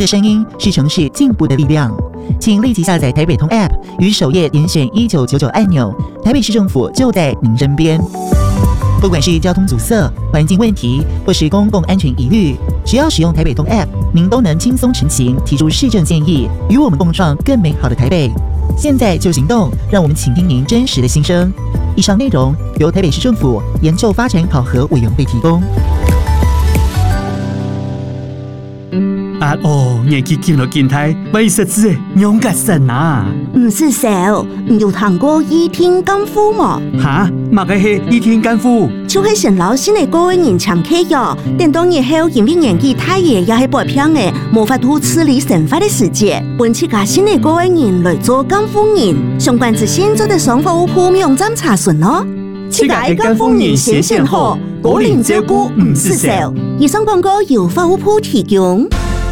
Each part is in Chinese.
的声音是城市进步的力量。请立即下载台北通 App， 于首页点选1999按钮，台北市政府就在您身边。不管是交通阻塞、环境问题，或是公共安全疑虑，只要使用台北通 App， 您都能轻松陈情，提出市政建议，与我们共创更美好的台北。现在就行动，让我们倾听您真实的心声。以上内容由台北市政府研究发展考核委员会提供。 年纪进了电台，为实质的勇敢神啊！ 唔是小，唔有谈过倚天干夫吗？ 哈，乜个是倚天干夫？ 就是陈老师的个人常客哟。等到日后因为年纪太爷也系白偏的，无法度处理神法的世界，本次家新的个人来做干夫人，相关之现在的商务户网站查询哦。 这个干夫人先选好，多人照顾唔是小。 以上广告由法务部提供。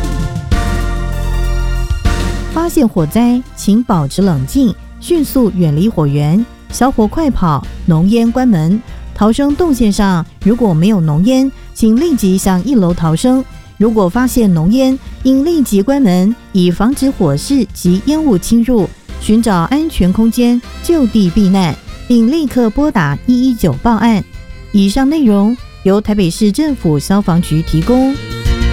发现火灾，请保持冷静，迅速远离火源，小火快跑，浓烟关门。逃生动线上如果没有浓烟，请立即向1楼逃生。如果发现浓烟，应立即关门，以防止火势及烟雾侵入，寻找安全空间就地避难，并立刻拨打119报案。以上内容由台北市政府消防局提供。